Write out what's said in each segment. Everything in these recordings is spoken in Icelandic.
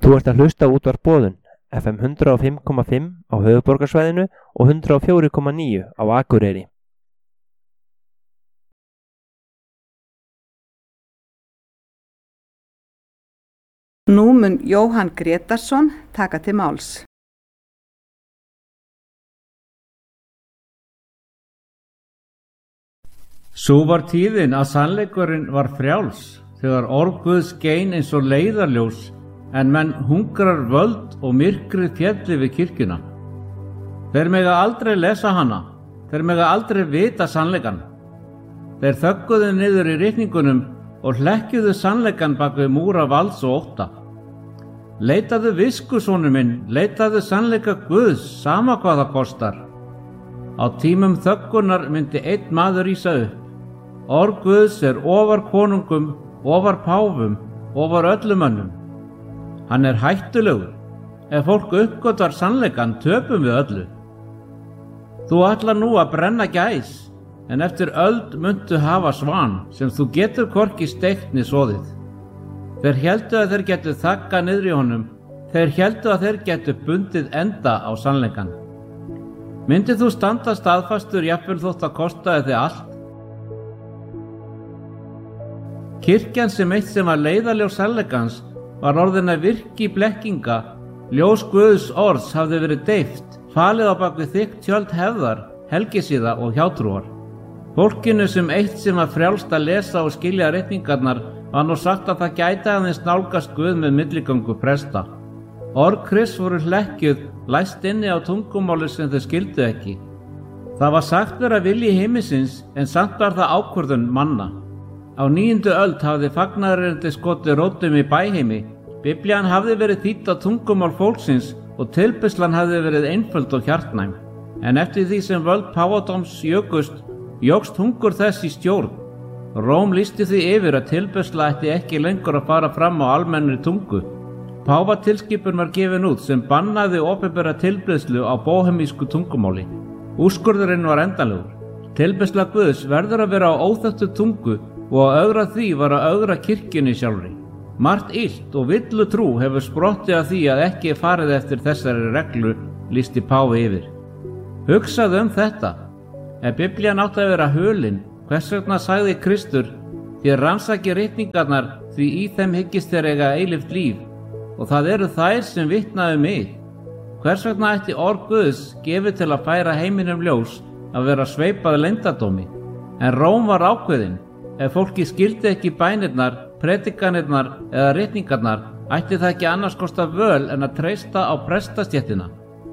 Þú ert að hlusta á Útvarp Boðun, FM 105,5 á höfuðborgarsvæðinu og 104,9 á Akureyri. Nú mun Jóhann Grétarsson taka til máls. Sú var tíðin að sannleikurinn var frjáls, þegar orð Guðs skein eins og leiðarljós, en menn hungrar völd og myrkrið félli við kirkjuna. Þeir mega aldrei lesa hana, þeir mega aldrei vita sannleikann. Þeir þögguðu niður í ritningunum og hlekkjuðu sannleikann bak við múra valds og ótta. Leitaðu visku, sonur minn, leitaðu sannleika Guðs, sama hvað það kostar. Á tímum þöggunar myndi einn maður rísa upp. Orð Guðs er ofar konungum, ofar páfum, ofar öllum mönnum. Hann er hættulegur. Ef fólk uppgötvar sannleikann, töpum við öllu. Þú ætlar nú að brenna gæs, en eftir öld muntu hafa svan, sem þú getur hvorki steikt né soðið. Þeir héldu að þeir getu þaggað niður í honum, þeir héldu að þeir getu bundið enda á sannleikann. Myndið þú standa staðfastur jafnvel þótt að kostaði þig allt? Kirkjan sem eitt sem var leiðarljós sannleikans var orðin að virki blekkinga, ljós Guðs orðs hafði verið deyft, falið á bak við þykkt tjöld hefðar, helgisíða og hjátrúar. Fólkinu sem eitt sem var frjálst að lesa og skilja ritningarnar var nú sagt að það gæti aðeins nálgast Guð með milligöngu presta. Orð Krists voru hlekkjuð, læst inni á tungumáli sem þau skildu ekki. Það var sagt vera vilji himmisins, en samt var það ákvörðun manna. Á 9. öld hafði fagnaðarerindi skotið rótum í bæheimi. Biblían hafði verið þýdd á tungumál fólksins og tilbeiðslan hafði verið einföld og hjartnæm. En eftir því sem völd páfadóms jókst hungur þess í stjórn. Róm lýsti því yfir að tilbeiðsla ætti ekki lengur að fara fram á almennri tungu. Páfatilskipun var gefin út sem bannaði opinbera tilbeiðslu á bóhemísku tungumáli. Úrskurðurinn var endanlegur. Tilbeiðsla Guðs verður að vera á óþekktu tungu og að ögra því var að ögra kirkjunni sjálfri. Margt illt og villu trú hefur sprottið af því að ekki er farið eftir þessari reglu, lýsti páfi yfir. Hugsaðu þetta. Ef Biblían átti að vera hulin, hvers vegna sagði Kristur, þér rannsakið ritningarnar, því í þeim hyggist þér eiga eilíft líf, og það eru þær sem vitna mig. Hvers vegna ætti orð Guðs gefið til að færa heiminum ljós að vera sveipað leyndardómi? En Róm var ákveðin. Ef fólki skildi ekki bænirnar, predikanirnar eða ritningarnar, ætti það ekki annars kosta völ en að treysta á prestastéttina.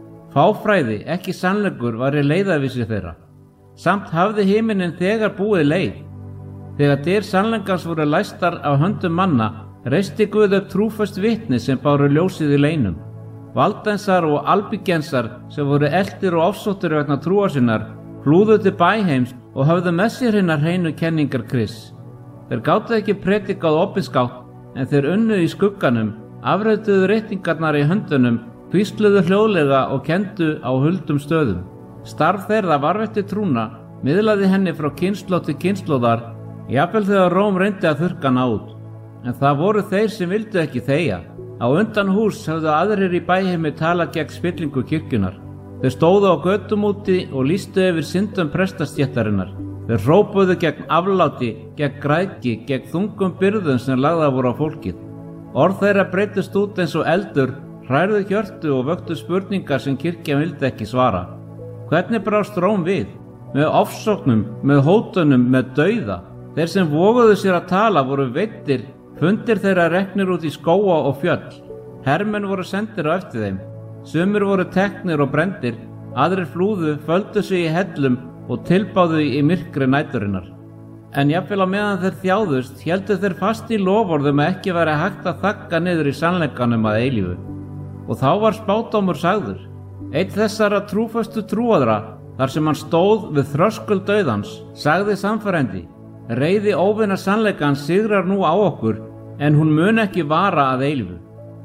Fáfræði, ekki sannleikur, var í leiðarvísi þeirra. Samt hafði himinin þegar búið leið. Þegar dyr sannleikans voru læstar af höndum manna, reisti Guð upp trúföst vitni sem báru ljósið í leinum. Valdensar og albygensar sem voru eltir og ofsóttir vegna trúar sinnar, flúðu til bæheims og höfðu með sér hinnar hreinu kenningar Krists. Þeir gátu ekki predikað opinskátt, en þeir unnu í skugganum, afrautuðu ritningarnar í höndunum, hvísluðu hljóðlega og kendu á huldum stöðum. Starf þeirra varðveitti trúna, miðlaði henni frá kynslóð til kynslóðar, jafnvel þegar Róm reyndi að þurrka hana út. En það voru þeir sem vildu ekki þegja. Á undan hús höfðu aðrir í bæheimi talað gegn spillingu kirkjunar. Þeir stóðu á götum úti og lýstu yfir syndum prestastéttarinnar. Þeir hrópuðu gegn afláti, gegn græðgi, gegn þungum byrðum sem lagðar voru á fólkið. Orð þeirra breytust út eins og eldur, hrærðu hjörtu og vöktu spurningar sem kirkjan vildi ekki svara. Hvernig brást Róm við? Með ofsóknum, með hótunum, með dauða. Þeir sem voguðu sér að tala voru veiddir, fundir þeirra reknir út í skóga og fjöll. Hermenn voru sendir á eftir þeim. Sumir voru teknir og brendir, aðrir flúðu, földu sig í hellum og tilbáðu í myrkri næturinnar. En jafnvel á meðan þeir þjáðust, héldu þeir fast í loforðum að ekki væri hægt að þagga niður í sannleikanum að eilífu. Og þá var spádómur sagður. Einn þessara trúföstu trúaðra, þar sem hann stóð við þröskuld dauðans, sagði sannfærandi: reiði óvinna sannleikans sigrar nú á okkur, en hún mun ekki vara að eilífu.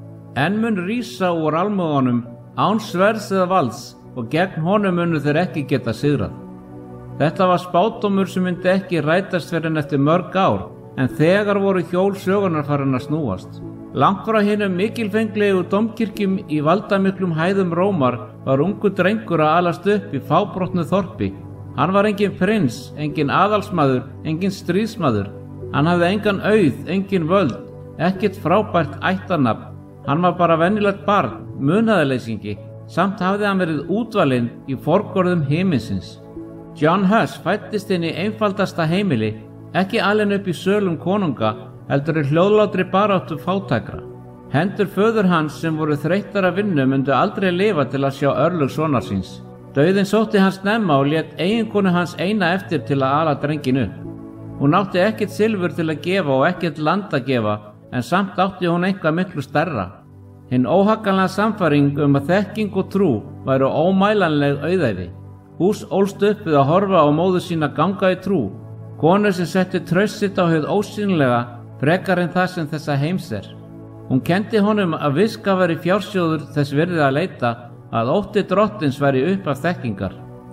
En mun rísa úr almúganum án sverðs eða valds, og gegn honum munu þeir ekki geta sigrað. Þetta var spádómur sem myndi ekki rætast fyrr en eftir mörg ár, en þegar voru hjól sögunar farin að snúast. Langt frá hinum mikilfenglegu dómkirkjum í valdamiklum hæðum Rómar var ungur drengur að alast upp í fábrotnu þorpi. Hann var engin prins, engin aðalsmaður, engin stríðsmaður. Hann hafði engan auð, engin völd, ekkert frábært ættarnafn. Hann var bara venjulegt barn, munaðarleysingi. Samt hafði hann verið útvalinn í forgörðum himinsins. John Huss fæddist inn í einfaldasta heimili, ekki alinn upp í sölum konunga, heldur í hljóðlátri baráttu fátækra. Hendur föður hans sem voru þreyttar að vinnu myndu aldrei lifa til að sjá örlög sonar síns. Dauðinn sótti hans snemma og lét eiginkonu hans eina eftir til að ala drenginn upp. Hún átti ekkert silfur til að gefa og ekkert land að gefa, en samt átti hún eitthvað miklu stærra. Hinn óhagganlega sannfæring að þekking og trú væru ómælanleg auðæfi. Hús ólst upp við að horfa á móður sína ganga í trú, konu sem setti traust sitt á hið ósýnilega frekar en það sem þessa heims er. Hún kenndi honum að viska væri fjársjóður þess virði að leita, að ótti drottins væri upp af þekkingar.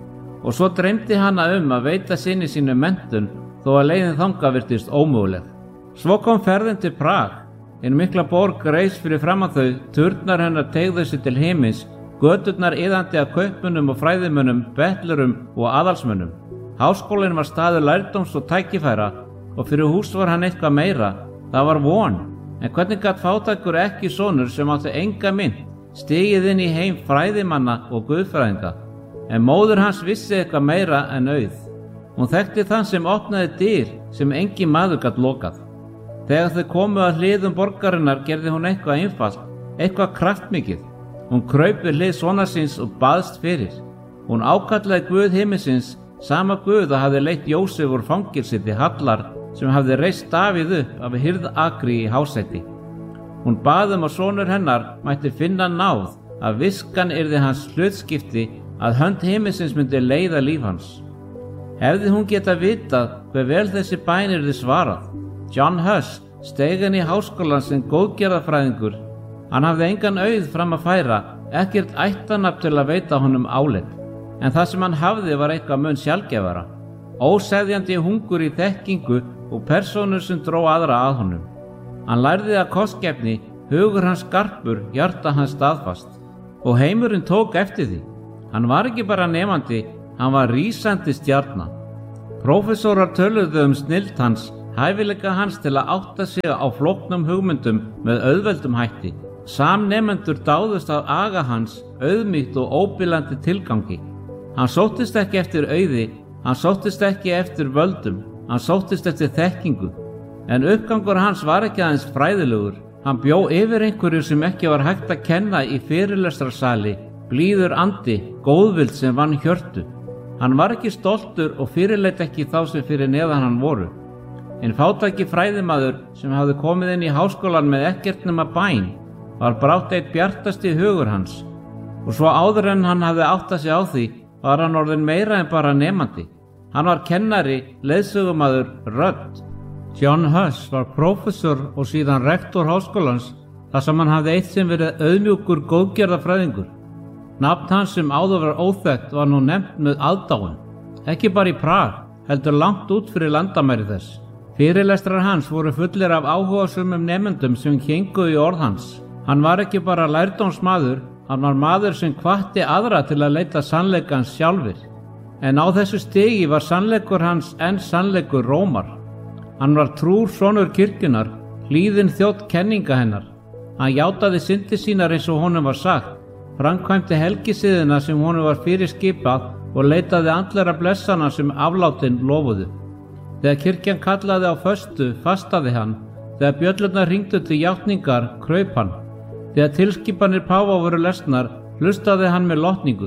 Og svo dreymdi hana að veita syni sínu menntun þó að leiðin þangað virtist ómöguleg. Svo kom ferðin til Prag. Hinn mikla borg reis fyrir framan þau, turnar hennar teygðu sig til himins, göturnar iðandi af kaupmönnum og fræðimönnum, betlurum og aðalsmönnum. Háskólinn var staður lærdóms og tækifæra og fyrir hús var hann eitthvað meira. Það var von. En hvernig gat fátækur ekki sonur sem átti enga mynd stigið inn í heim fræðimanna og guðfræðinga? En móður hans vissi eitthvað meira en auð. Hún þekkti þann sem opnaði dyr sem engin maður gat lokað. Þegar þau komu að hliðum borgarinnar gerði hún eitthvað einfalt, eitthvað kraftmikið. Hún kraup við hlið sonar síns og baðst fyrir. Hún ákallaði Guð himinsins, sama Guð að hafði leitt Jósef úr fangilsi til Hallar sem hafði reist Davíð upp af hirðakri í hásæti. Hún bað að sonur hennar mætti finna náð, að viskan yrði hans hlutskipti, að hönd himinsins myndi leiða líf hans. Hefði hún geta vitað hve vel þessi bæn yrði svarað. John Huss steig inn í háskólann sem góðgerðarfræðingur. Hann hafði engan auð fram að færa, ekkert ættarnafn til að veita honum álit. En það sem hann hafði var eitthvað mun sjaldgæfara. Óseðjandi hungur í þekkingu og persónur sem dró aðra að honum. Hann lærði að kostgæfni, hugur hans skarpur, hjarta hans staðfast. Og heimurinn tók eftir því. Hann var ekki bara nemandi, hann var rísandi stjarna. Prófessorar töluðu snilld hans, hæfileika hans til að átta sig á flóknum hugmyndum með auðveldum hætti. Samnemendur dáðust af aga hans, auðmýkt og óbilandi tilgangi. Hann sóttist ekki eftir auði, hann sóttist ekki eftir völdum, hann sóttist eftir þekkingu. En uppgangur hans var ekki aðeins fræðilegur, hann bjó yfir einhverju sem ekki var hægt að kenna í fyrirlestrarsali, blíður andi, góðvild sem vann hjörtu. Hann var ekki stoltur og fyrirleit ekki þá sem fyrir neðan hann voru. En fátæki fræðimaður sem hafði komið inn í háskólan með ekkert nema bæn var brátt eitt bjartasti hugur hans. Og svo áður en hann hafði áttað sig á því var hann orðinn meira en bara nemandi. Hann var kennari, leiðsögumaður, rödd. John Huss var prófessor og síðan rektor háskólans þar sem hann hafði eitt sem verið auðmjúkur góðgerðarfræðingur. Nafn hans sem áður var óþekkt var nú nefnt með aðdáun. Ekki bara í Prag, heldur langt út fyrir landamæri þess. Fyrirlestrar hans voru fullir af áhugasömum nemendum sem héngu í orð hans. Hann var ekki bara lærdómsmaður, hann var maður sem hvatti aðra til að leita sannleikans sjálfir. En á þessu stigi var sannleikur hans enn sannleikur Rómar. Hann var trúr sonur kirkjunnar, hlýðinn þjónn kenninga hennar. Hann játaði syndir sínar eins og honum var sagt, framkvæmdi helgisiðina sem honum var fyrirskipað og leitaði andlega blessana sem aflátin lofuðu. Þegar kirkjan kallaði á föstu, fastaði hann. Þegar bjöllurnar hringdu til játningar, kraup hann. Þegar tilskipanir páfa voru lesnar, hlustaði hann með lotningu.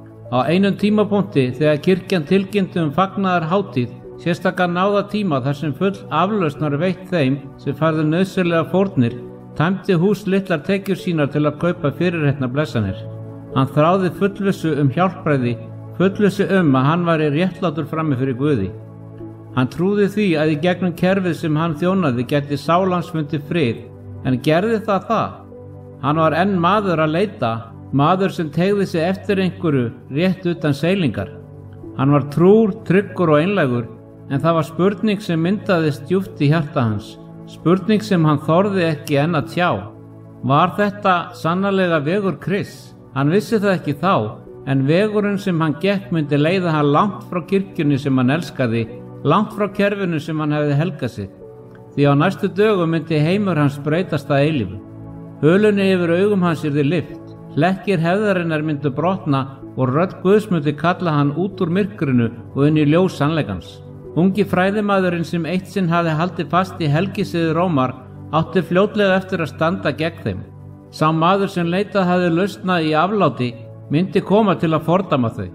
Á einum tímapunkti, þegar kirkjan tilkynnti fagnaðar hátíð, sérstaklega náða tíma þar sem full aflausnar veitt þeim sem færðu nauðsynlega fórnir, tæmdi hús litlar tekjur sínar til að kaupa fyrirheitna blessanir. Hann þráði fullvissu hjálpræði, fullvissu að hann væri réttlátur frammi fyrir Guði. Hann trúði því að í gegnum kerfið sem hann þjónaði gæti sál hans fundið frið, en gerði það? Hann var enn maður að leita, maður sem teygði sig eftir einhverju rétt utan seilingar. Hann var trúr, tryggur og einlægur, en það var spurning sem myndaðist djúpt í hjarta hans. Spurning sem hann þorði ekki enn að tjá. Var þetta sannarlega vegur Krists? Hann vissi það ekki þá, en vegurinn sem hann gekk myndi leiða hann langt frá kirkjunni sem hann elskaði, langt frá kerfinu sem hann hefði helgað sig. Því á næstu dögum myndi heimur hans breytast að eilífu. Hölunni yfir augum hans yrði lyft, hlekkir hefðarinnar myndu brotna og rödd Guðs myndi kalla hann út úr myrkrinu og inn í ljós sannleikans. Ungi fræðimaðurinn sem eitt sinn hafði haldið fast í helgisiði Rómar átti fljótlega eftir að standa gegn þeim. Sá maður sem leitað hafði lausna í afláti myndi koma til að fordæma þau.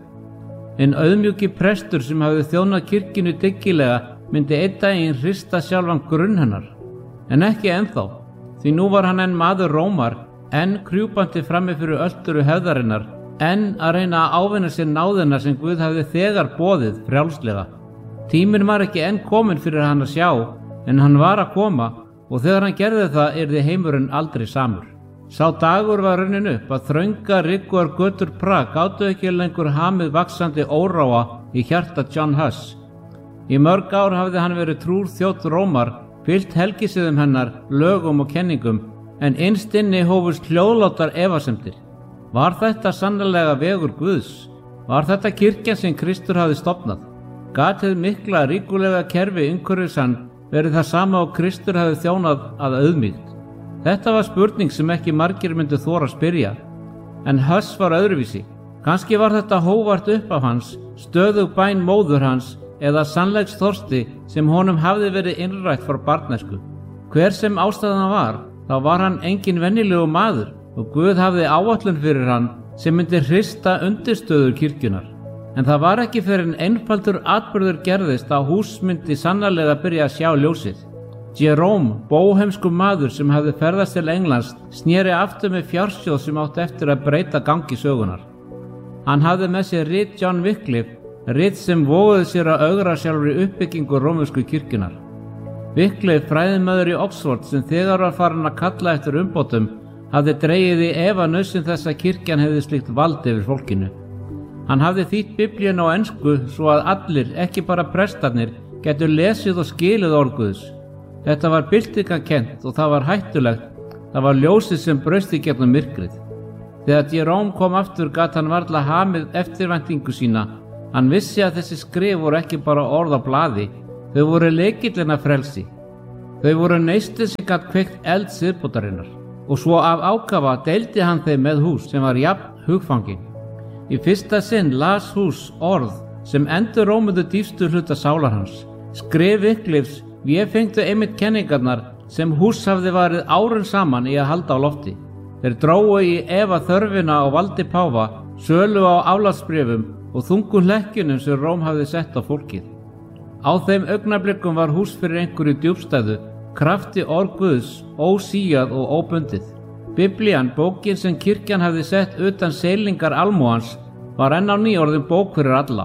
En auðmjúki prestur sem hafði þjónað kirkjunu dyggilega myndi einn daginn hrista sjálfan grunn hennar. En ekki ennþá, því nú var hann enn maður Rómar, enn krjúpandi frammi fyrir ölduru hefðarinnar, enn að reyna að ávinna sér náðina sem Guð hafði þegar boðið frjálslega. Tíminn var ekki enn kominn fyrir hann að sjá, en hann var að koma, og þegar hann gerði það yrði heimurinn aldrei samur. Sá dagur var runnin upp að þrönga rigguar götur Prag gátu ekki lengur hamið vaxandi óráa í hjarta John Huss. Í mörg ár hafði hann verið trúr þjónn Rómar, fylgt helgisiðum hennar, lögum og kenningum, en innst inni hófust hljóðlátar efasemdir. Var þetta sannarlega vegur Guðs? Var þetta kirkjan sem Kristur hafði stofnað? Gat hið mikla ríkulega kerfi umhverfis hann verið það sama og Kristur hafði þjónað að auðmýkt? Þetta var spurning sem ekki margir myndu þora að spyrja. En Huss var öðruvísi. Kannski var þetta hóvart upp af hans, stöðug bæn móður hans eða sannleiksþorsti sem honum hafði verið innrætt frá barnæsku. Hver sem ástæðan var, þá var hann engin venjulegu maður og Guð hafði áætlun fyrir hann sem myndi hrista undirstöður kirkjunar. En það var ekki fyrir en einfaldur atburður gerðist að hús myndi sannarlega byrja að sjá ljósið. Jerome, bóhemskur maður sem hafði ferðast til Englands, sneri aftur með fjársjóð sem átti eftir að breyta gangi sögunar. Hann hafði með sér rit John Wycliffe, rit sem voguði sér að ögra sjálfri uppbyggingu rómversku kirkjunar. Wycliffe, fræðimaður í Oxford sem þegar var farin að kalla eftir umbótum, hafði dregið í efa nauðsyn þess að kirkjan hefði slíkt vald yfir fólkinu. Hann hafði þýtt Biblíuna á ensku svo að allir, ekki bara prestarnir, getur lesið og skilið orð Guðs. Þetta var byltingarkennt og það var hættulegt, það var ljósið sem braust í gegnum myrkrið. Þegar Jerome kom aftur gat hann varla hamið eftirvæntingu sína. Hann vissi að þessi skrif voru ekki bara orð á blaði, þau voru lykillinn að frelsi. Þau voru neisti sem gat kveikt eld siðbótarinnar. Og svo af ákafa deildi hann þeim með Hús sem var jafn hugfangin. Í fyrsta sinn las Hús orð sem endurómuðu dýpstu hluta sálar hans. Skrif Wycliffes véfengdu einmitt kenningarnar sem Hús hafði varið árum saman í að halda á lofti. Þeir drógu í efa þörfina á valdi páfa, sölu á aflátsbréfum og þungu hlekkjunum sem Róm hafði sett á fólkið. Á þeim augnablikum var Hús fyrir einhverju djúpstæðu, krafti orð Guðs, ósíjað og óbundið. Biblían, bókin sem kirkjan hafði sett utan seilingar almúans, var enn á ný orðin bók fyrir alla.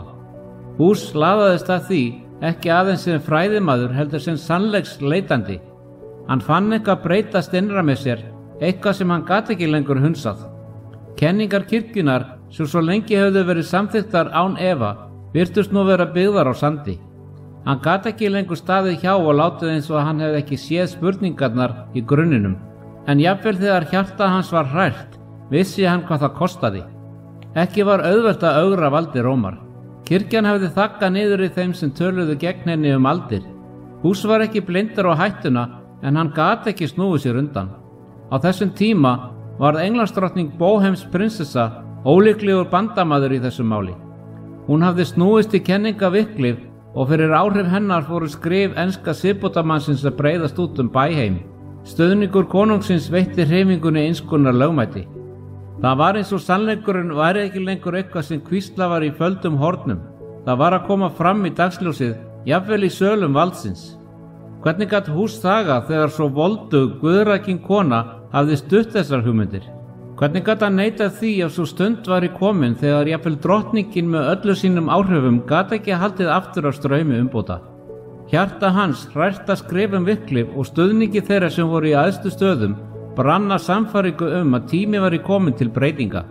Hús laðaðist að því, ekki aðeins sem fræðimaður heldur sem sannleiksleitandi. Hann fann eitthvað breytast innra með sér, eitthvað sem hann gat ekki lengur hunsað. Kenningar kirkjunar, sem svo lengi höfðu verið samþykktar án efa, virtust nú vera byggðar á sandi. Hann gat ekki lengur staðið hjá og látið eins og hann hefði ekki séð spurningarnar í grunninum. En jafnvel þegar hjarta hans var hrært, vissi hann hvað það kostaði. Ekki var auðvelt að ögra valdi Rómar. Kirkjan hafði þakkað niður í þeim sem töluðu gegn henni aldir. Hús var ekki blindur á hættuna, en hann gat ekki snúið sér undan. Á þessum tíma varð Englandsdrottning Bóhems prinsessa ólíklegur bandamaður í þessu máli. Hún hafði snúist í kenninga Wycliffe og fyrir áhrif hennar fóru skrif enska siðbótarmannsins að breiðast út bæheim. Stöðningur konungsins veitti hreyfingunni einskonar lögmæti. Það var eins og sannleikurinn væri ekki lengur eitthvað sem hvísla var í földum hornum. Það var að koma fram í dagsljósið, jafnvel í sölum valdsins. Hvernig gat Hús þagað þegar svo voldug, guðrækin kona hafði stutt þessar hugmyndir? Hvernig gat hann neitað því ef svo stund var í komin þegar jafnvel drottningin með öllu sínum áhrifum gat ekki haldið aftur af straumi umbóta? Hjarta hans, hrært að skrifum Wycliffe og stuðningi þeirra sem voru í æðstu stöðum, branna samfæringu að tími var í komin til breytinga.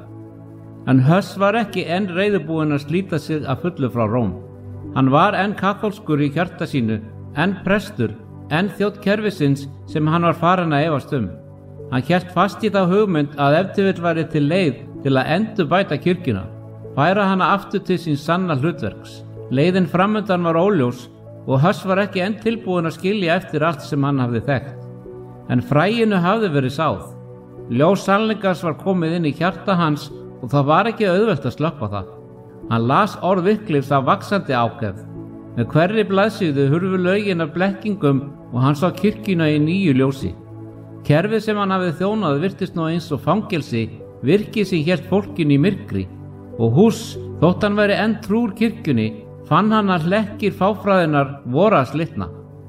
En Huss var ekki enn reiðubúinn að slíta sig að fullu frá Róm. Hann var enn kaþólskur í hjarta sínu, enn prestur, en þjónn kerfisins sem hann var farinn að efast Hann hélt fast í þá hugmynd að ef til vill væri til leið til að endurbæta kirkjuna, færa hana aftur til síns sanna hlutverks. Leiðin framundan var óljós og Huss var ekki enn tilbúinn að skilja eftir allt sem hann hafði þekkt. En fræinu hafði verið sáð. Ljós sannleikans var komið inn í hjarta hans og það var ekki auðvelt að slökkva það. Hann las orð Wyclifs af vaxandi ákefð. Með hverri blaðsíðu hurfu lögin af blekkingum og hann sá kirkjuna í nýju ljósi. Kerfið sem hann hafði þjónað virtist nú eins og fangelsi, virkið sem hélt fólkinu í myrkri. Og Huss, þótt hann væri enn trúr kirkjunni, fann hann að hlekkir fáfræðinnar voru að slitna.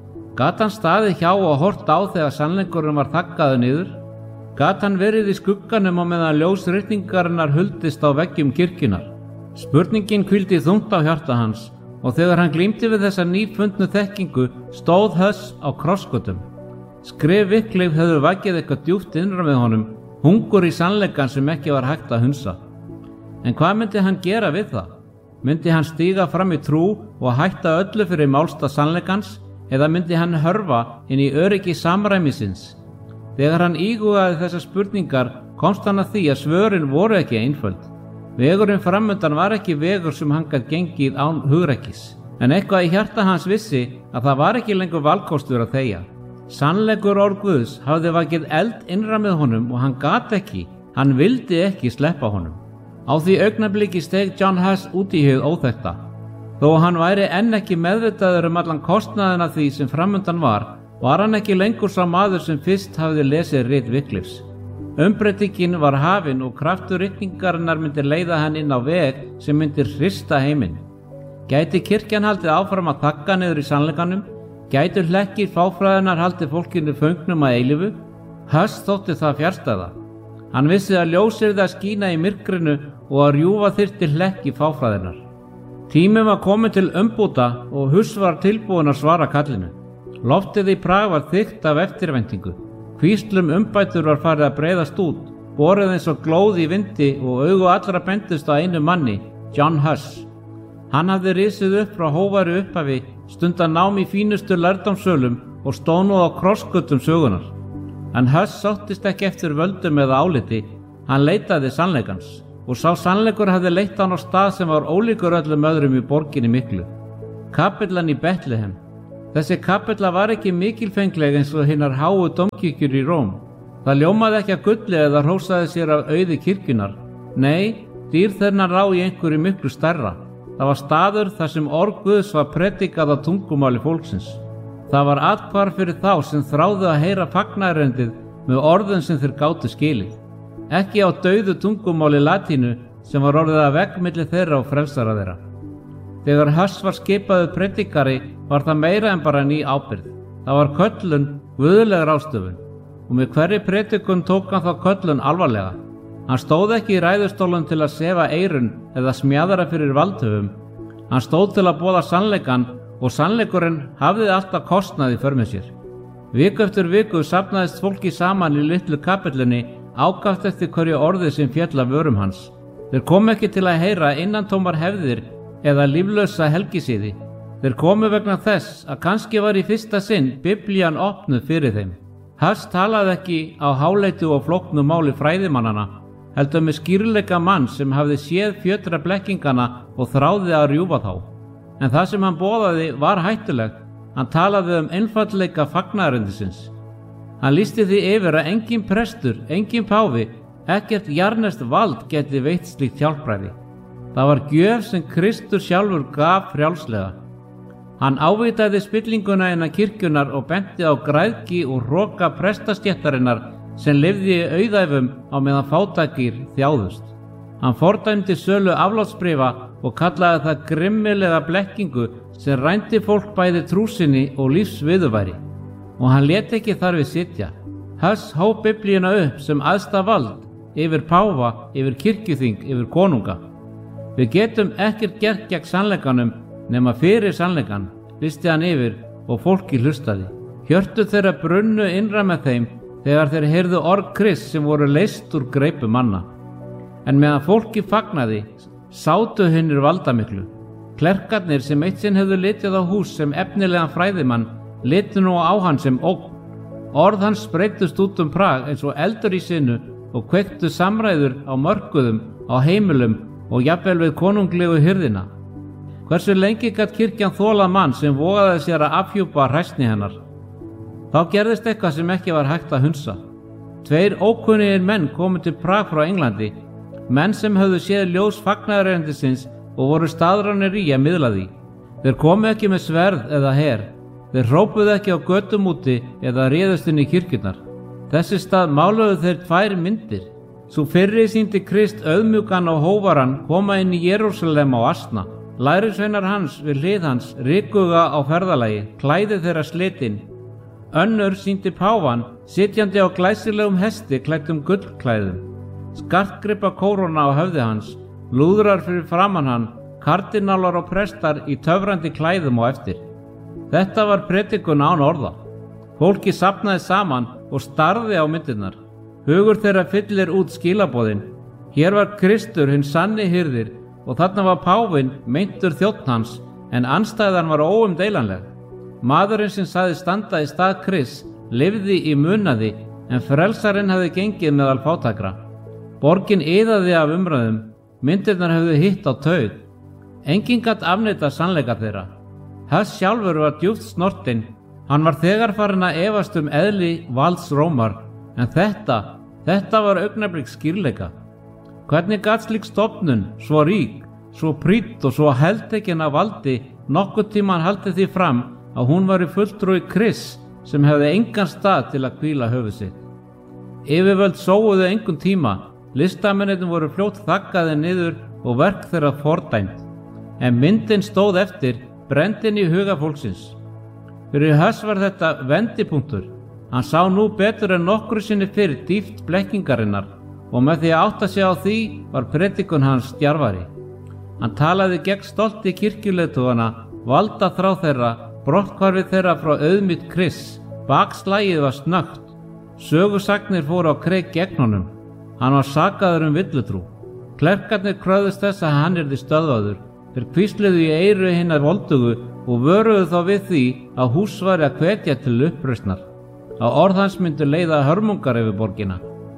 Gat hann staðið hjá og hort á þegar sannleikurinn var þaggaður niður? Gat hann verið í skugganum á meðan ljós ritningarinnar huldist á veggjum kirkjunar? Spurningin hvíldi þungt á hjarta hans og þegar hann glímdi við þessa nýfundnu þekkingu stóð Huss á krossgötum. Skrif Wyclifs hefðu vakið eitthvað djúpt innra með honum, hungur í sannleikann sem ekki var hægt að hunsa. En hvað myndi hann gera við það? Myndi hann stíga fram í trú og hætta öllu fyrir málstað sannleikans eða myndi hann hörfa inn í öryggi samræmisins? Þegar hann íhugaði þessar spurningar komst hann að því að svörin voru ekki einföld. Vegurinn framundan var ekki vegur sem hann gat gengið án hugrekkis. En eitthvað í hjarta hans vissi að það var ekki lengur valkostur að þegja. Sannleikur orð Guðs hafði vakið eld innra með honum og hann vildi ekki sleppa honum. Á því augnabliki steig John Huss út í hið óþekkta. Þó hann væri enn ekki meðvitaður allan kostnaðinn af því sem framundan var hann ekki lengur sá maður sem fyrst hafði lesið rit Wyclifs. Umbreytingin var hafin og kraftur ritningarinnar myndi leiða hann inn á veg sem myndi hrista heiminn. Gæti kirkjan haldið áfram að þagga niður í sannleikanum? Gætu hlekkir fáfræðinnar haldið fólkinu föngnum að eilífu? Huss þótti það fjarstæða. Hann vissi að ljós yrði að skína í myrkrinu og að rjúfa þyrfti hlekki fáfræðinnar. Tíminn var kominn til umbóta og Huss var tilbúinn að svara kallinu. Loftið í Prag var þykkt af eftirvæntingu. Hvíslum umbætur var farið að breiðast út, borið eins og glóð í vindi og augu allra bendust á einu manni, John Huss. Hann hafði risið upp frá hóværu upphafi, stundan nám í fínustu lærdómssölum og stóð nú á krossgötum sögunar. En Huss sóttist ekki eftir völdum eða áliti, hann leitaði sannleikans og sá sannleikur hafði leitt hann á stað sem var ólíkur öllum öðrum í borginni miklu. Kapellan í Betlehem. Þessi kapella var ekki mikilfengleg eins og hinnar háu dómkirkjur í Róm. Það ljómaði ekki að gulli eða hrósaði sér af auði kirkjunar. Nei, dýr þennan rá í einhverju miklu stærra. Það var staður þar sem orð Guðs var predikað á tungumáli fólksins. Það var athvarf fyrir þá sem þráðu að heyra fagnaðarerindið með orðum sem þeir gátu skilið. Ekki á dauðu tungumáli latínu sem var orðið að vegg milli þeirra og frelsara þeirra. Þegar Huss var skipaður predikari var það meira en bara ný ábyrgð. Það var köllun, guðleg ráðstöfun og með hverri predikun tók hann þá köllun alvarlega. Hann stóð ekki í ræðustólum til að sefa eyrun eða smjaðara fyrir valdhöfum. Hann stóð til að boða sannleikann og sannleikurinn hafði alltaf kostnað í för með sér. Viku eftir viku safnaðist fólki saman í litlu kapellunni, ákaft eftir hverju orði sem féll af vörum hans. Þeir komu ekki til að heyra innantómar hefðir eða líflausa helgisíði. Þeir komu vegna þess að kannski var í fyrsta sinn Biblían opnuð fyrir þeim. Huss talaði ekki á háleitu og flóknu máli fræðimannana, heldur með skýrleika mann sem hafði séð fjötra blekkingana og þráði að rjúfa þá. En það sem hann boðaði var hættulegt. Hann talaði einfaldleika fagnaðarerindisins. Hann lýsti því yfir að engin prestur, engin páfi, ekkert jarnest vald geti veitt slíkt hjálpræði. Það var gjöf sem Kristur sjálfur gaf frjálslega. Hann ávitaði spillinguna innan kirkjunar og benti á græðgi og hroka prestastéttarinnar sem lifði í auðæfum á meðan fátækir þjáðust. Hann fordæmdi sölu aflátsbréfa og kallaði það grimmilega blekkingu sem rændi fólk bæði trúsinni og lífsviðurværi. Og hann lét ekki þar við sitja. Huss hóf Biblíuna upp sem æðsta vald yfir páfa, yfir kirkjuþing, yfir konunga. Við getum ekkert gert gegn sannleikanum nema fyrir sannleikan, listi hann yfir og fólki hlustaði. Hjörtu þeirra brunnu innra með þeim þegar þeir heyrðu orð Krists sem voru leyst úr greipum manna. En meðan fólki fagnaði, sátu hinnir valdamiklu. Klerkarnir sem eitt sinn hefðu litið á Huss sem efnilegan fræðimann litu nú á hann sem ógn. Orð hans spreiddust út Prag eins og eldur í sinu og kveiktu samræður á mörkuðum, á heimilum og jafnvel við konunglegu hirðina. Hversu lengi gat kirkjan þolað mann sem vogaði sér að afhjúpa hræsni hennar? Þá gerðist eitthvað sem ekki var hægt að hunsa. 2 ókunnugir menn komu til Prag frá Englandi, menn sem höfðu séð ljós fagnaðarerindisins og voru staðráðnir í að miðla því. Þeir komu ekki með sverð eða her, þeir hrópuðu ekki á götum úti eða réðust inn í kirkjurnar. Þessi stað máluðu þeir 2 myndir. Sú fyrri sýndi Krist auðmjúkan og hóvaran koma inn í Jerúsalem á asna. Lærisveinar hans við hlið hans rykkuga á ferðalagi, klæði þeirra slitin. Önnur sýndi páfan sitjandi á glæsilegum hesti klæddum gullklæðum. Skartgripa kóróna á höfði hans, lúðrar fyrir framan hann, kardinálar og prestar í töfrandi klæðum á eftir. Þetta var predikun án orða. Fólki safnaði saman og starði á myndirnar. Hugur þeirra fyllir út skilaboðin. Hér var Kristur hinn sanni hirðir og þarna var páfinn meintur þjónn hans, en andstæðan var óumdeilanleg. Maðurinn sem sagði standa í stað Krists lifði í munaði, en frelsarinn hafði gengið meðal fátækra. Borgin iðaði af umræðum, myndirnar höfðu hitt á taug. Enginn gat afneitað sannleika þeirra. Huss sjálfur var djúpt snortinn. Hann var þegar farinn að efast eðli valds Rómar, en þetta var augnablik skýrleika. Hvernig gat slík stofnun, svo rík, svo prýdd og svo heltekin af valdi, nokkurn tímann haldið því fram að hún var í fulltrúi Krists sem hefði engan stað til að hvíla höfuð sitt. Yfirvöld sóuðu engan tíma, listamennirnir voru fljótt þaggaði niður og verk þeirra fordæmt, en myndin stóð eftir, brenndin í huga fólksins. Fyrir Huss var þetta vendipunktur. Hann sá nú betur en nokkru sinni fyrir dýpt blekkingarinnar og með því að átta sig á því var predikun hans djarfari. Hann talaði gegn stolti kirkjuleiðtogana, valda þrá þeirra, brotthvarfi þeirra frá auðmýkt Krists. Bakslagið var snöggt. Sögusagnir fóru á kreik gegn honum. Hann var sakaður villutrú. Klerkarnir kröfðust þess að hann yrði stöðvaður. Þeir hvísluðu í eyru hinna voldugu og vöruðu þá við því að hús væri að hvetja til uppreisnar. Á orð hans myndu leiða hörmungar yfir borgina.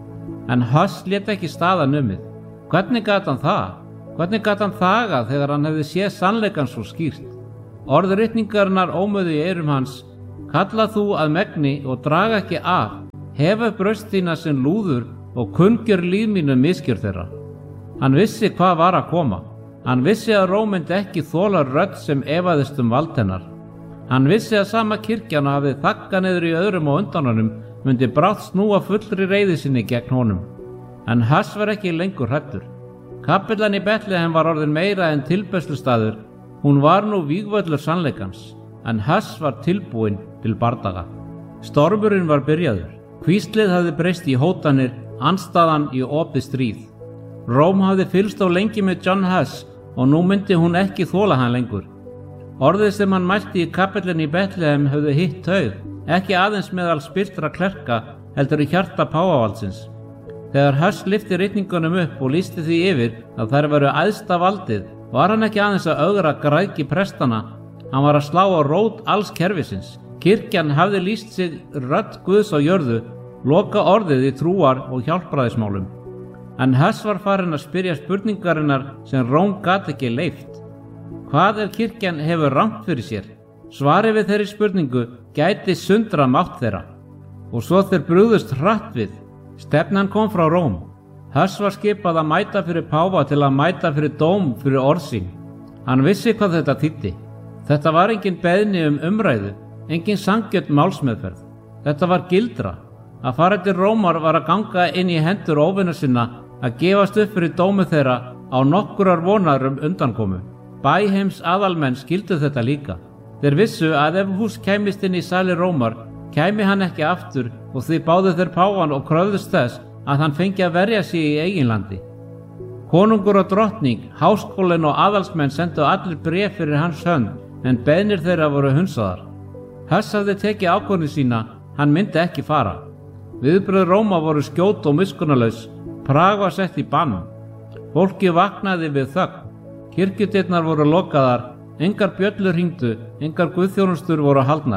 En Huss lét ekki staðar numið. Hvernig gat hann það? Hvernig gat hann þagað þegar hann hefði séð sannleikann svo skýrt? Orðritningarinnar ómuðu í eyrum hans. Kalla þú að megni og draga ekki af. Hefa brjóst þína sem lúður og kunngjör líf mínu misgjör þeirra. Hann vissi hvað var að koma. Hann vissi að Róm myndi ekki þola rödd sem efaðist vald hennar. Hann vissi að sama kirkjan hafði þaggað niður í öðrum og undan honum myndi brátt snúa fullri reiði sinni gegn honum. En Huss var ekki lengur hræddur. Kapellan í Betlehem var orðin meira en tilbeiðslustaður. Hún var nú vígvöllur sannleikans, en Huss var tilbúinn til bardaga. Stormurinn var byrjaður. Hvíslið hafði breyst í hótanir, andstaðan í opið stríð. Róm hafði fylgst á lengi með John Huss og nú myndi hún ekki þola hann lengur. Orðið sem hann mælti í kapellinni í Betlehem höfðu hitt taug, ekki aðeins meðal spilltra klerka, heldur í hjarta páfavaldsins. Þegar Huss lyfti ritningunum upp og lýsti því yfir að þær veru æðsta valdið, var hann ekki aðeins að ögra græðgi prestana, hann var að slá á rót alls kerfisins. Kirkjan hafði lýst sig rödd Guðs á jörðu, loka orðið í trúar og hjálpræðismálum. En Huss var farinn að spyrja spurningarinnar sem Róm gat ekki leyft. Hvað ef kirkjan hefur rangt fyrir sér? Svarið við þeirri spurningu gæti sundra mátt þeirra. Og svo þeir brugðust hratt við. Stefnan kom frá Róm. Huss var skipað að mæta fyrir páfa til að mæta fyrir dóm fyrir orð sín. Hann vissi hvað þetta þýddi. Þetta var engin beðni umræðu, engin sanngjörn málsmeðferð. Þetta var gildra. Að fara til Rómar var að ganga inn í hendur óvina sinna, að gefast upp fyrir dómi þeirra á nokkurar vonar undankomu. Bæheims aðalmenn skildu þetta líka. Þeir vissu að ef hús kæmist inn í sali Rómar, kæmi hann ekki aftur og því báðu þeir páfan og kröfðust þess að hann fengi að verja sig í eigin landi. Konungur og drottning, háskólinn og aðalsmenn sendu allir bréf fyrir hans hönd, en beiðnir þeirra voru hundsaðar. Huss hafði tekið ákvörðun sína, hann myndi ekki fara. Viðbrögð Róma voru skjót og miskunnarlaus. Prag var sett í bann. Fólki vaknaði við þögn. Kirkjudyrnar voru lokaðar, engar bjöllur hringdu, engar guðþjónustur voru haldnar.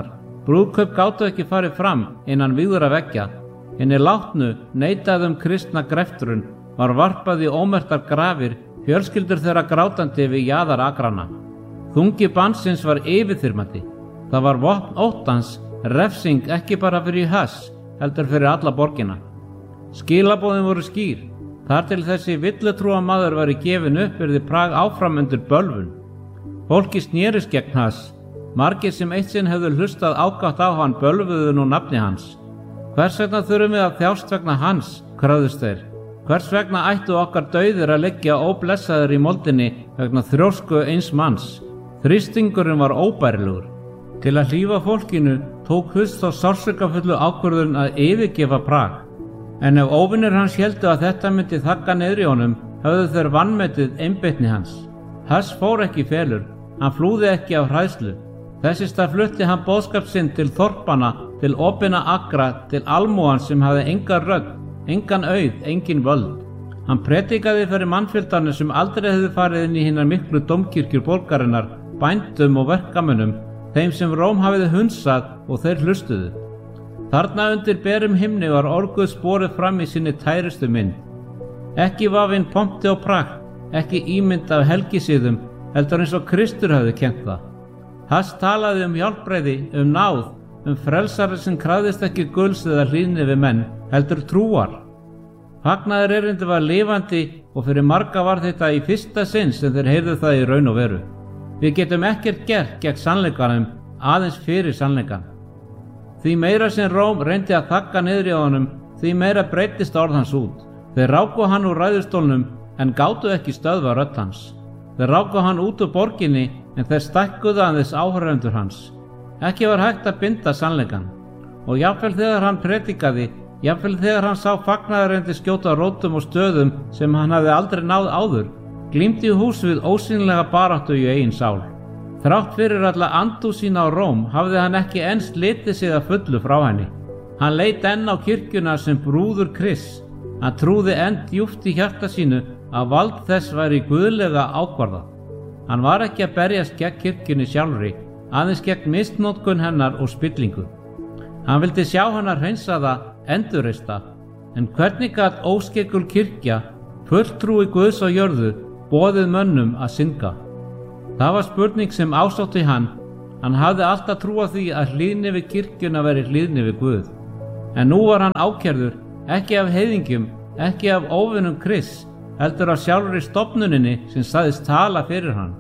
Brúðkaup gátu ekki farið fram innan vígðra veggja. Hinni látnu, neitaði kristna greftrun, var varpað í ómerktar grafir, fjölskyldur þeirra grátandi við jaðar akrana. Þungi bannsins var yfirþyrmandi. Það var vopn óttans, refsing ekki bara fyrir Huss, heldur fyrir alla borgina. Skilaboðin voru skýr. Þar til þessi villutrúa maður var gefin upp yrði Prag áfram undir bölvun. Fólki snerist gegn Huss. Margir sem eitt sinn hefðu hlustað ágátt á hann bölvuðu nú nafni hans. Hvers vegna þurfum við að þjást vegna hans, kröfðust þeir. Hvers vegna ættu okkar dauðir að liggja óblessaðir í moldinni vegna þrjósku eins manns? Þrýstingurinn var óbærilegur. Til að hlífa fólkinu tók Huss þá sársaukafullu ákvörðun að yfirgefa Prag. En ef óvinir hans héldu að þetta myndi þagga niður í honum, höfðu þeir vanmetið einbeitni hans. Huss fór ekki í felur, hann flúði ekki af hræðslu. Þess í stað flutti hann boðskap sinn til þorpana, til opinna akra, til almúans sem hafði enga rödd, engan auð, engin völd. Hann predikaði fyrir mannfjöldarnir sem aldrei hefði farið inn í hinar miklu dómkirkjur borgarinnar, bændum og verkamönnum, þeim sem Róm hafiði hunsað og þeir hlustuðu. Þarna undir berum himni var orguð sporið fram í sinni tærustu mynd. Ekki vafinn pompi og prakt, ekki ímynd af helgisíðum, heldur eins og Kristur hafði kennt það. Huss talaði hjálpræði, náð, frelsari sem krafðist ekki gulls eða hlýðni við menn, heldur trúar. Fagnaður erindi var lifandi og fyrir marga var þetta í fyrsta sinn sem þeir heyrðu það í raun og veru. Við getum ekkert gert gegn sannleikanum, aðeins fyrir sannleikan. Því meira sem Róm reyndi að þagga niður í honum, því meira breyttist orð hans út. Þeir ráku hann úr ræðustólnum en gátu ekki stöðva rödd hans. Þeir ráku hann út úr borginni en þeir stækkuðu aðeins áhorfendur hans. Ekki var hægt að binda sannleikan. Og jafnvel þegar hann predikaði, jafnvel þegar hann sá fagnaðarendi skjóta rótum og stöðum sem hann hafði aldrei náð áður, glímdi hús við ósýnilega baráttu í eigin sál. Þrátt fyrir alla andúð sína á Róm hafði hann ekki enn slitið sig að fullu frá henni. Hann leit enn á kirkjuna sem brúður Krists. Hann trúði enn djúpt í hjarta sínu að vald þess væri guðlega ákvarðað. Hann var ekki að berjast gegn kirkjunni sjálfri, aðeins gegn misnotkun hennar og spillingu. Hann vildi sjá hennar hreinsaða, endurreista, en hvernig gat óskegul kirkja, fulltrúi Guðs á jörðu, boðið mönnum að synga? Það var spurning sem ásótti hann. Hann hafði alltaf trúað því að hlýðni við kirkjuna veri hlýðni við Guð. En nú var hann ákærður, ekki af heiðingjum, ekki af óvinum Krists, heldur af sjálfri stofnuninni sem sagðist tala fyrir hann.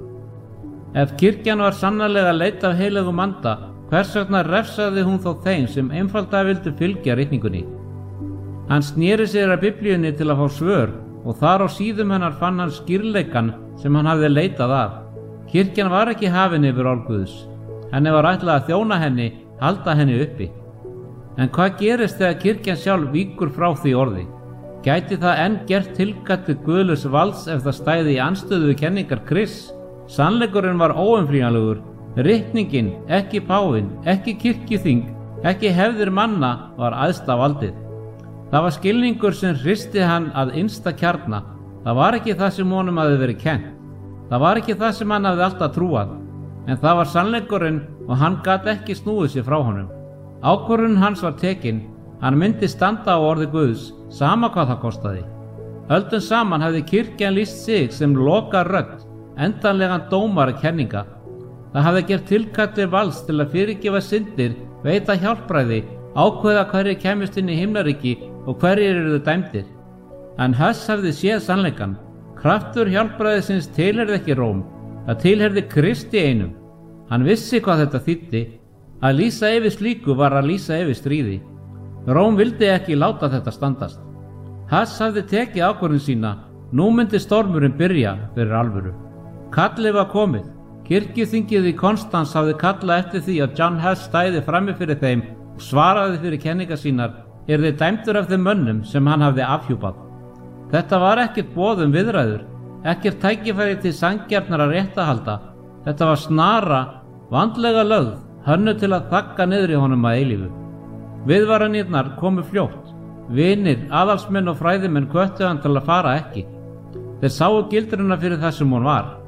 Ef kirkjan var sannarlega leitt af heilögum anda, hvers vegna refsaði hún þó þeim sem einfaldlega vildu fylgja ritningunni? Hann sneri sér að Biblíunni til að fá svör og þar á síðum hennar fann hann skýrleikann sem hann hafði leitað af. Kirkjan var ekki hafin yfir orð Guðs. Henni var ætlað að þjóna henni, halda henni uppi. En hvað gerist þegar kirkjan sjálf víkur frá því orði? Gæti það enn gert tilkalli guðlaus valds ef það stæði í andstöðu við kenningar Krists? Sannleikurinn var óumflýjanlegur. Ritningin, ekki páfinn, ekki kirkjuþing, ekki hefðir manna var æðsta valdið. Það var skilningur sem hristi hann að innsta kjarna. Það var ekki það sem honum hafði verið kennt. Það var ekki það sem hann hafði alltaf trúað. En það var sannleikurinn og hann gat ekki snúið sér frá honum. Ákvörðun hans var tekin. Hann myndi standa á orði Guðs, sama hvað það kostaði. Öldum saman hafði kirkjan lýst sig sem loka rödd, endanlegan dómara kenninga. Það hafði gert tilkalli valds til að fyrirgefa syndir, veita hjálpræði, ákveða hverjir kæmust inn í himnaríki og hverjir eruðu dæmdir. En Huss hafði séð sannleikann. Kraftur hjálpræðisins tilheyrði ekki Róm, það tilheyrði Kristi einum. Hann vissi hvað þetta þýddi. Að lýsa yfir slíku var að lýsa yfir stríði. Róm vildi ekki láta þetta standast. Huss hafði tekið ákvörðun sína. Nú myndi stormurinn byrja fyrir alvöru. Kallið var komið. Kirkjuþingið í Konstans hafði kallað eftir því að John Huss stæði frammi fyrir þeim og svaraði fyrir kenningar sínar, yrði dæmdur af þeim mönnum sem hann hafði afhjúpað. Þetta var ekkert boð viðræður, ekkert tækifæri til sanngjarnara réttahalda. Þetta var snara, vandlega lögð, hönnuð til að þagga niður í honum að eilífu. Viðvaranirnar komu fljótt. Vinir, aðalsmenn og fræðimenn hvöttu hann til að fara ekki. Þeir sáu gildruna fyrir það sem hún var.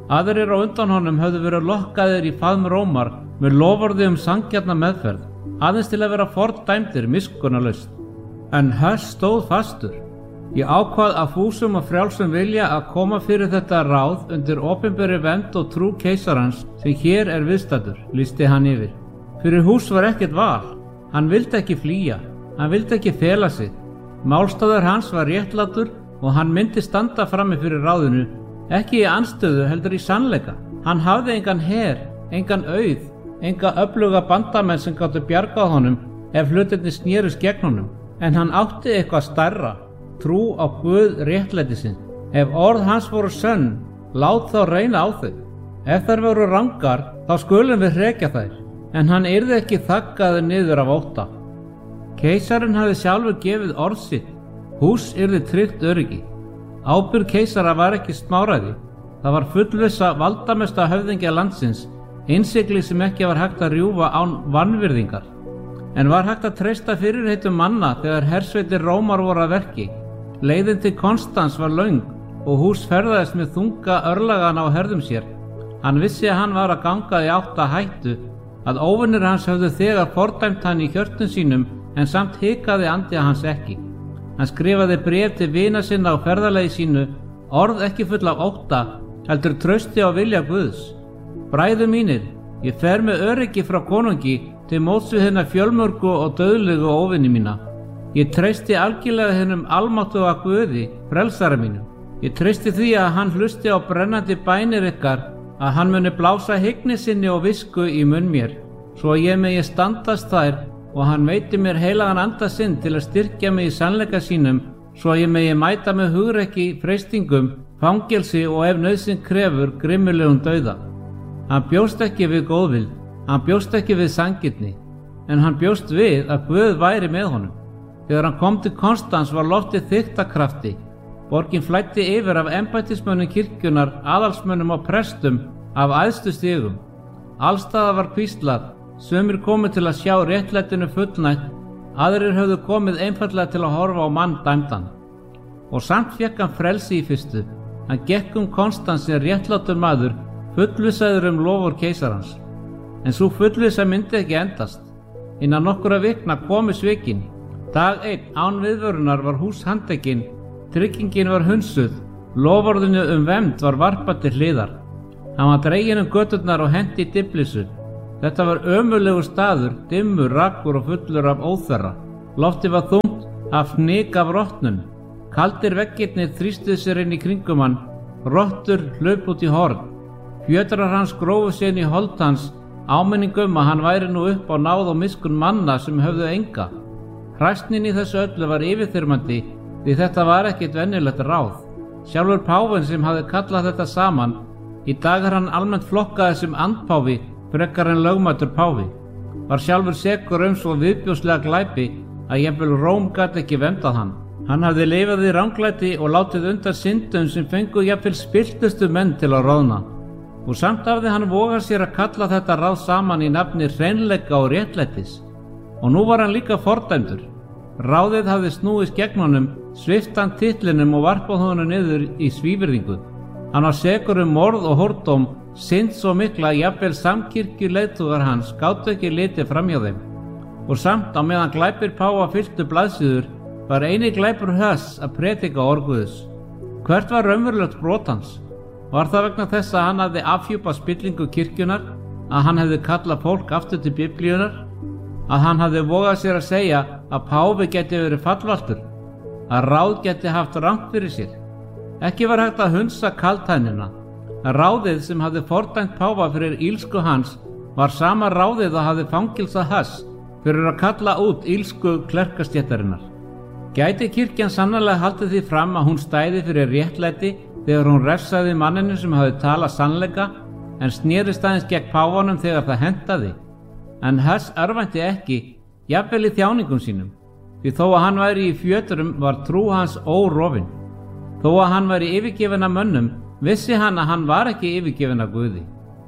Aðrir á undan honum höfðu verið lokkaðir í faðm Rómar með loforði sanngjarna meðferð, aðeins til að vera fordæmdir miskunnarlaust. En Huss stóð fastur. Ég ákvað að fúsum og frjálsum vilja að koma fyrir þetta ráð undir opinberri vernd og trú keisarans sem hér viðstaddur, lýsti hann yfir. Fyrir Huss var ekkert val. Hann vildi ekki flýja, hann vildi ekki fela sig. Málstaður hans var réttlátur og hann myndi standa frammi fyrir ráðinu, ekki í anstöðu heldur í sannleika. Hann hafði engan her, engan auð, enga öfluga bandamenn sem gátu bjargað honum ef hlutirnir snerust gegn honum, en hann átti eitthvað stærra, trú á Guð réttlætisins. Ef orð hans voru sönn, lát þá reyna á þau. Ef þær voru rangar, þá skulum við hrekja þær, en hann yrði ekki þaggaður niður af ótta. Keisarinn hafði sjálfur gefið orð sitt. Huss yrði tryggt öryggi. Ábyrgð keisara var ekki smáræði. Það var fullvissa valdamesta höfðingja landsins, innsigli sem ekki var hægt að rjúfa án vanvirðingar. En var hægt að treysta fyrirheitum manna þegar hersveitir Rómar voru að verki. Leiðin til Konstans var löng og Huss ferðaðist með þunga örlagana á herðum sér. Hann vissi að hann var að ganga í átt að hættu, að óvinir hans höfðu þegar fordæmt hann í hjörtum sínum, en samt hikaði andi hans ekki. Hann skrifaði bréf til vina sinna á ferðalagi sínu, orð ekki full af ótta, heldur trausti á vilja Guðs. Bræður mínir, ég fer með öryggi frá konungi til móts við hinna fjölmörgu og dauðlegu óvini mína. Ég treysti algjörlega hinnum almáttuga Guði, frelsara mínum. Ég treysti því að hann hlusti á brennandi bænir ykkar, að hann muni blása hygni sinni og visku í munn mér, svo að ég megi standast þær og hann veiti mér heilagan anda sinn til að styrkja mig í sannleika sínum, svo að ég megi mæta með hugrekki, freistingum, fangelsi og ef nauðsyn krefur grimmilegum dauða. Hann bjóst ekki við góðvild, hann bjóst ekki við sanngirni, en hann bjóst við að Guð væri með honum. Þegar hann kom til Konstans var loftið þykkt af krafti. Borgin flæddi yfir af embættismönnum kirkjunnar, aðalsmönnum og prestum af æðstu stigum. Allstaðar var hvíslað, sumir komu til að sjá réttlætinu fullnægt, aðrir höfðu komið einfaldlega til að horfa á mann dæmdan. Og samt fékk hann frelsi í fyrstu. Hann gekk Konstans sem réttlátur maður, fullvissaður lofur keisarans. En sú fullvissa myndi ekki endast. Innan nokkura vikna komu svikin. Dag einn án viðvörunar var Huss handtekinn, tryggingin var hunsuð, loforðinu vernd var varpað til hliðar. Hann var dreginn göturnar og hent í Diflisu. Þetta var ömurlegur staður, dimmur, rakur og fullur af óþverra. Loftið var þungt af fnyk af rottnum. Kaldir veggirnir þrýstuðu sér inn í kringum hann, rottur hlaup út í horn. Fjötrar hans grófu sér inn í hold hans, áminning að hann væri nú upp á náð og miskunn manna sem höfðu enga. Hræsnin í þessu öllu var yfirþyrmandi, því þetta var ekkert venjulegt ráð. Sjálfur páfinn sem hafði kallað þetta saman, í dag hann almennt flokkaði sem andpáfi frekar en lögmætur páfi, var sjálfur sekur svo viðbjóðslega glæpi að jafnvel Róm gat ekki verndað hann. Hann hafði lifað í ranglæti og látið undan syndum sem fengu jafnvel spilltustu menn til að ráðna. Og samt hafði hann vogað sér að kalla þetta ráð saman í nafni hreinleika og réttlætis. Og nú var hann líka fordæmdur. Ráðið hafði snúist gegn honum, svipt hann titlinum og varpað honum niður í svívirðingu. Hann var sekur morð og hórdóm, synd svo mikla að jafnvel samkirkjuleiðtogar hans gátu ekki litið framhjá þeim. Og samt á meðan glæpir páfa fylltu blaðsíður var eini glæpur Huss að predika orð Guðs. Hvert var raunverulegt brot hans? Var það vegna þess að hann hafði afhjúpað spillingu kirkjunar, að hann hefði kallað fólk aftur til Biblíunar, að hann hafði vogað sér að segja að páfi geti verið fallvaltur, að ráð geti haft rangt fyrir sér? Ekki var hægt að hunsa kaldhænina. Ráðið sem hafði fordæmt páfa fyrir ílsku hans var sama ráðið að hafði fangilsað Huss fyrir að kalla út ílsku klerkastéttarinnar. Gæti kirkjan sannarlega haldið því fram að hún stæði fyrir réttlæti þegar hún refsaði manninu sem hafði talað sannleika, en snerist aðeins gegn páfanum þegar það hentaði? En Huss örvænti ekki, jafnvel í þjáningum sínum, því þó að hann væri í fjöturum var trú hans órofin. Þó að hann væri yfirgefinn af mönnum, vissi hann að hann var ekki yfirgefinn af Guði.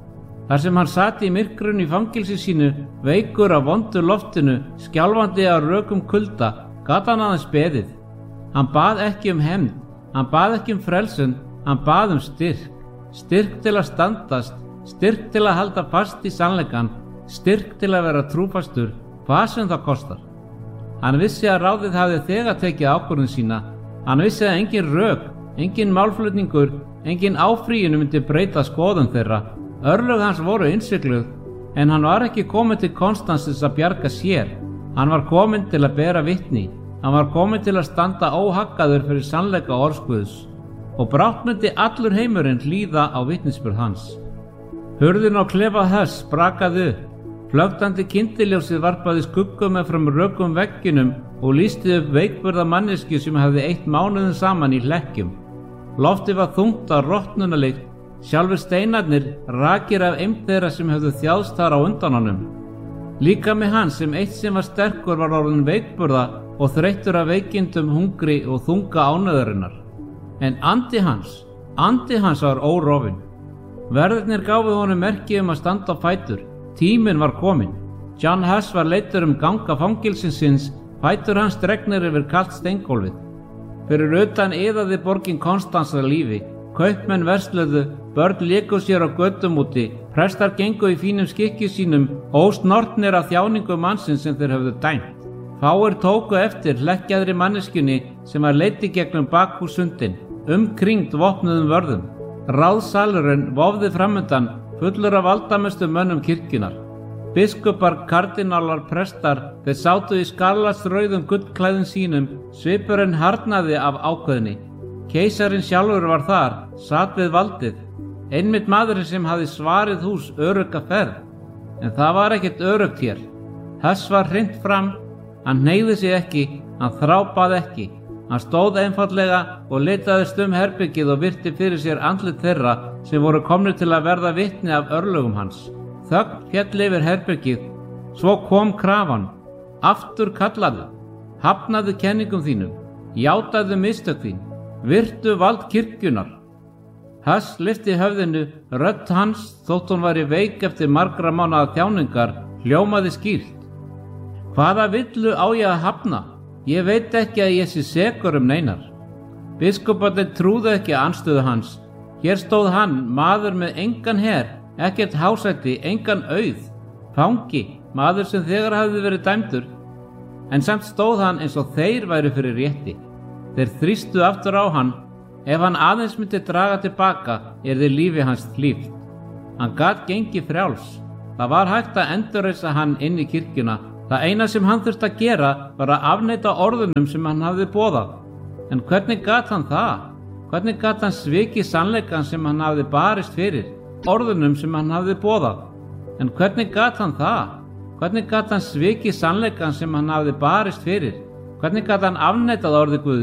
Þar sem hann sat í myrkrun í fangilsi sínu, veikur af vondu loftinu, skjálfandi af rökum kulda, gat hann aðeins beðið. Hann bað ekki hefnd, hann bað ekki frelsun, hann bað styrk. styrk til að standast, styrk til að halda fast í sannleikann, styrk til að vera trúfastur, hvað sem það kostar. Hann vissi að ráðið hafði þegar tekið ákvörðun sína. Hann vissi að engin rök, engin málflutningur, engin áfrýjun myndi breyta skoðun þeirra. Örlög hans voru innsigluð, en hann var ekki kominn til Konstans að bjarga sér. Hann var kominn til að bera vitni. Hann var kominn til að standa óhaggaður fyrir sannleika orðs Guðs. Og brátt myndi allur heimurinn hlýða á vitnisburð hans. Hurðin á klefa Huss brakaði upp. Flöktandi kyndiljósið varpaði skuggum meðfram rökum veggjunum og lýsti upp veikburða manneskju sem hafði eytt mánuðum saman í hlekkjum. Loftið var þungt af rotnunalykt, sjálfur steinarnir rakir af eymd þeirra sem höfðu þjáðst þar á undan honum. Líkami hans sem eitt sem var sterkur var orðinn veikburða og þreyttur af veikindum, hungri og þunga ánauðarinnar. En andi hans var órofinn. Verðirnir gáfu honum merki að standa á fætur. Tíminn var kominn. John Huss var leiddur ganga fangelsins, fætur hans dregnir yfir kalt steingólfið. Fyrir utan iðaði borgin Konstans að lífi. Kaupmenn versluðu, börn léku sér á götum úti, prestar gengu í fínum skikki sínum, ósnortnir af þjáningu mannsins sem þeir höfðu dæmt. Fáir tóku eftir hlekkjaðri manneskjunni sem var leiddi gegnum bakhússundin, umkringd vopnuðum vörðum. Ráðsalurinn vofði framundan, fullur af valdamestu mönnum kirkjunar. Biskupar, kardínálar, prestar, þeir sátu í skarlatsrauðum gullklæðum sínum, svipurinn harðnaði af ákveðni. Keisarinn sjálfur var þar, sat við valdið, einmitt maðurinn sem hafði svarið hús örugga ferð. En það var ekkert örugt hér. Huss var hrint fram, hann hneigði sig ekki, hann þrápaði ekki. Hann stóð einfaldlega og litaðist herbergið og virti fyrir sér andlit þeirra sem voru komnir til að verða vitni af örlögum hans. Þögn féll yfir herbergið, svo kom krafan. Aftur kallaðu, hafnaðu kenningum þínum, játaðu mistök þín, virtu vald kirkjunar. Huss lyfti höfðinu, rödd hans, þótt hún væri veik eftir margra mánaða þjáningar, hljómaði skýrt. Hvaða villu á ég að hafna? Ég veit ekki að ég sé sekur neinar. Biskuparnir trúðu ekki anstöðu hans. Hér stóð hann, maður með engan her, ekkert hásætti, engan auð, fangi, maður sem þegar hafði verið dæmdur. En samt stóð hann eins og þeir væru fyrir rétti. Þeir þrýstu aftur á hann. Ef hann aðeins myndi draga tilbaka, yrði lífi hans hlíft. Hann gat gengið frjáls. Það var hægt að endurreisa hann inn í kirkjuna. Það eina sem hann þurfti að gera var að afneita orðunum sem hann hafði boðað. En hvernig gat hann það? Hvernig gat hann svikið sannleikann sem hann hafði barist fyrir? Orðunum sem hann hafði boðað. En hvernig gat hann það? Hvernig gat hann svikið sannleikann sem hann hafði barist fyrir? Hvernig gat hann afneitað orði Guðs